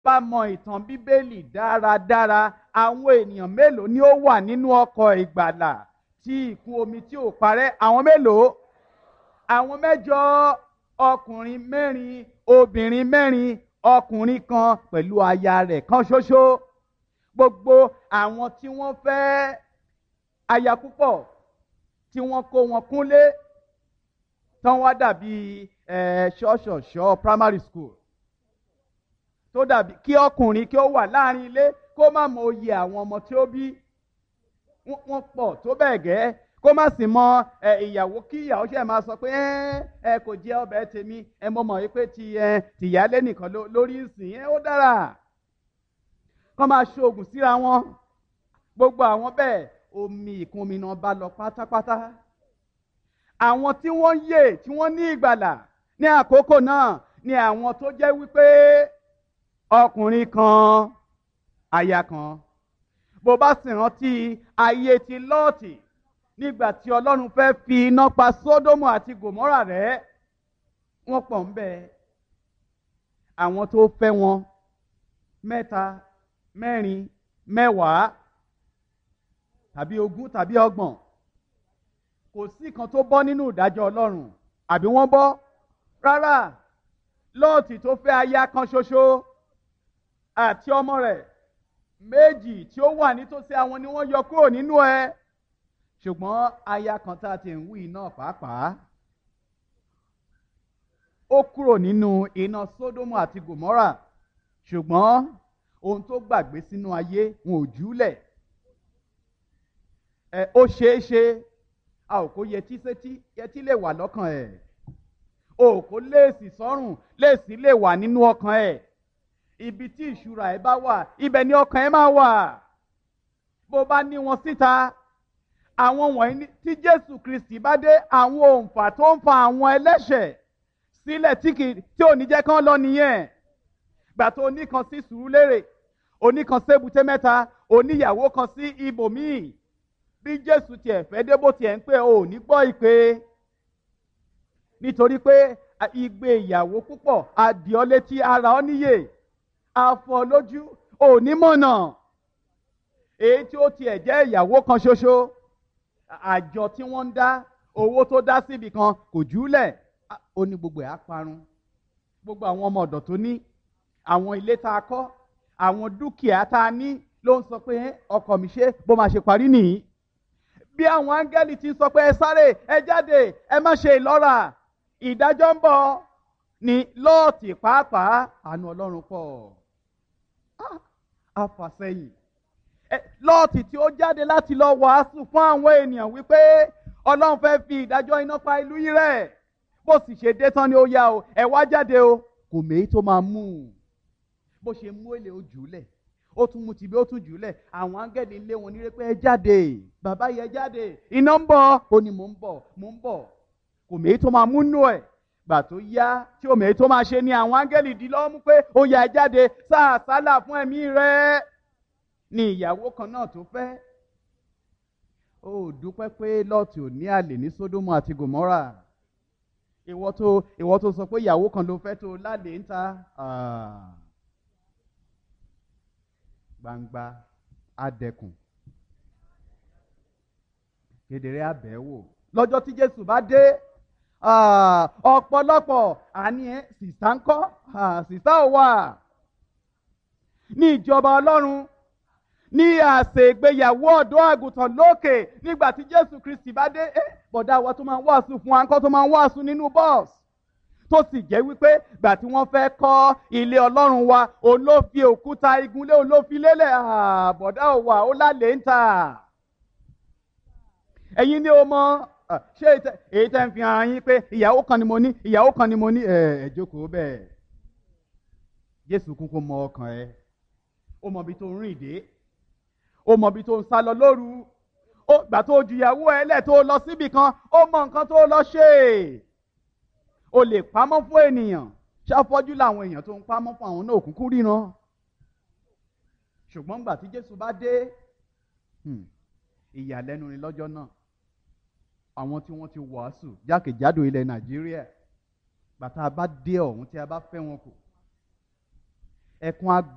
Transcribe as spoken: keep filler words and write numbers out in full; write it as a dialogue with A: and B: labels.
A: bá mọ ìtàn bíbélì dáradára, àwọn ènìyàn mélòó ni ó wà nínú ọkọ̀ ìgbàlà tí ìkún omi tí ò parẹ́? Àwọn mélòó? Àwọn mẹ́jọ. Ọkùnrin mẹ́rin, obìnrin mẹ́rin, ọkùnrin kan pẹ̀lú aya rẹ̀ kan ṣoṣo. Gbogbo àwọn tí wọ́n fẹ́ aya púpọ̀ tí wọ́n kó wọn kúnlé tán wá dàbí ṣọ́ṣọ̀ṣọ́ primary school, tó dàbí kí ọkùnrin kí ó wà láàrin ilé kó má mọ oyè àwọn ọmọ tí ó bí. Wọ́n pọ̀ tó bẹ́ẹ̀ gẹ́ kó má sì mọ ìyàwó kí ìyàwó ṣe máa sọ pé ẹ kò jẹ ọbẹ̀ tèmi, ẹ mọ̀ mọ̀ wípé ti tìyálé nìkan lórí ìsìn ẹ ó dára. Kọ́ máa ṣoògùn síra wọn. Gbogbo àwọn bẹ́ẹ̀ omi ìkún mi náà bá lọ pátápátá. Àwọn tí wọ́n yè tí wọ́n ní ìgbàlà ní àkókò náà ni àwọn tó jẹ́ wípé ọkùnrin kan aya kan. Bó bá sì rántí ayé ti Lọ́ọ̀tì nígbà tí Ọlọ́run fẹ́ fi iná pa Sódómù àti Gòmórà rẹ́, wọ́n pọ̀ ń bẹ. Àwọn tó fẹ́ wọn mẹ́ta, mẹ́rin, mẹ́wàá tàbí ogún tàbí ọgbọ̀n, kò sí kan tó bọ́ nínú ìdájọ́ Ọlọ́run. Àbí wọ́n bọ́? Rárá. Lọ́ọ̀tì tó fẹ́ aya kan ṣoṣo àti ọmọ rẹ̀ méjì tí ó wà nítòsí àwọn ni wọ́n yọ kúrò nínú ẹ̀. Ṣùgbọ́n aya kan tá a ti ń wí náà pàápàá, ó kúrò nínú iná Sódómù àti Gòmórà. Ṣùgbọ́n ohun tó gbàgbé sínú ayé wọn ò júlẹ̀. Ẹ ó ṣeé ṣe a ò kó yẹtí sétí, yẹtí lè wà lọ́kàn ẹ̀. O kò léèsì sọ́rùn, léèsì lè wà nínú ọkàn ẹ̀. Ibi tí ìṣúra ẹ̀ bá wà, ibẹ̀ ni ọkàn ẹ̀ máa wà. Bó bá ní wọn síta, àwọn wọ̀nyí tí Jésù Kristi bá dé, àwọn òǹfà tó ń fa àwọn ẹlẹ́ṣẹ̀ sílẹ̀ tí kì tí ò ní jẹ́ kán lọ nìyẹn. Gbà tó oníkan sí Sùúrùlérè, oníkan sí Èbúté Mẹ́ta, oníyàwó kan sí ibòmíì. Bí Jésù tiẹ̀ fẹ́ dé bó tiẹ̀ ń pè ò ní gbọ́ ìpè. Nítorí pé igbe ìyàwó púpọ̀ á dì ọ́ létí, ara ọ́ níyè, á fọ́ ọ lójú, ò ní mọ̀nà. Èyí tí ó tiẹ̀ jẹ́ ìyàwó kan ṣoṣo, àjọ tí wọ́n ń dá, owó tó dá síbi kan kò júlẹ̀, ó ní gbogbo ẹ̀ á parun. Gbogbo àwọn ọmọ ọ̀dọ̀ tó ní, àwọn ilé tá a kọ́, àwọn dúkìá tá a ní ló ń sọ pé ọkọ mi ṣe bó máa ṣe parí nìyí. Bí àwọn áńgẹ́lì ti sọ pé ẹ sáré, ẹ jáde, ẹ má ṣe ìlọ́ra, ìdájọ́ ń bọ̀, ní Lọ́ọ̀tì pàápàá àánú Ọlọ́run pọ̀. Àfàsẹ́yìn. Lọ́ọ̀tì tí ó jáde láti lọ wàásù fún àwọn ènìyàn wípé Ọlọ́run fẹ́ fi ìdájọ́ iná pa ìlú yìí rẹ́. Bó sì ṣe dé tán ni ó yá o, ẹ wá jáde o. Kò méyí tó máa mú un. Bó ṣe mú èlé ó jùlẹ̀, ó tún mú tìbí ó tún jùlẹ̀. Àwọn áńgẹ́lì lé wọn nílé pé ẹ jáde, bàbá yẹ jáde, iná ń bọ̀. Ó ní mò ń bọ̀, mò ń bọ̀. Kò méyí tó máa mú nú ẹ̀. Gbà tó yá tí ò méyí tó máa ṣe ni àwọn áńgẹ́lì dì lọ́wọ́ mú pé ó yá ẹ jáde, sáà sálà fún ẹ̀mí rẹ̀. Ni ìyàwó kan náà tó fẹ́. Ó dúpẹ́ pé Lọ́ọ̀tì ò ní àlè ní Sódómù àti Gòmórà. Ìwọ tó ìwọ tó sọ pé ìyàwó kan ló fẹ́ tó lálẹ́ ń ta. Gbangba adẹkùn, kedere abẹ́wò. Lọ́jọ́ tí Jésù bá dé, ọ̀pọ̀lọpọ̀ àní ẹ̀ sìsá ń kọ́, sìsá ò wà ní ìjọba Ọlọ́run. Ní àsè ìgbéyàwó ọ̀dọ́ àgùntàn lókè, nígbà tí Jésù Kristi bá dé, eh, bọ̀dá wa tó máa ń wàásù fún wa ńkọ́ tó máa ń wàásù nínú bọ́ọ̀sì. Tó sì jẹ́ wípé gbà tí wọ́n fẹ́ kọ́ ilé Ọlọ́run wa, òun ló fi òkúta igunlé, òun ló fi lélẹ̀. Bọ̀dá ò wà, ó lálẹ́ ń tà. Ẹ̀yin ni ó mọ̀, ṣé èyí tẹ́ ń fi hàn yín pé ìyàwó kan ni mo ní, ìyàwó kan ni mo ní, ẹ̀ jókòó bẹ́ẹ̀. Jésù kúkú mọ ọkàn ẹ, ó mọ ibi tó ń rìn dé, ó mọ ibi tó ń sá lọ lóru, ó gbà tó ju ìyàwó ẹ lẹ̀ tó lọ síbì kan, ó mọ nǹkan tó lọ ṣe. O lè pamọ́ fún ènìyàn, ṣàfọ́jú làwọn èèyàn tó ń pamọ́ fún àwọn náà òkùnkùn ríran. Ṣùgbọ́n gbà tí Jésù bá dé, ìyàlẹ́nu ni lọ́jọ́ náà. Àwọn tí wọ́n ti wàásù jákèjádò ilẹ̀ Nàìjíríà, gbà tá a bá dé ọ̀hún tí a bá fẹ́ wọn kù, ẹkún á